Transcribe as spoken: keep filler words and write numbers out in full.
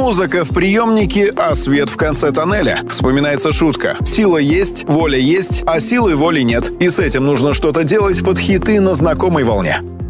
Музыка в приемнике, а свет в конце тоннеля. Вспоминается шутка. Сила есть, воля есть, а силы воли нет. И с этим нужно что-то делать под хиты на знакомой волне.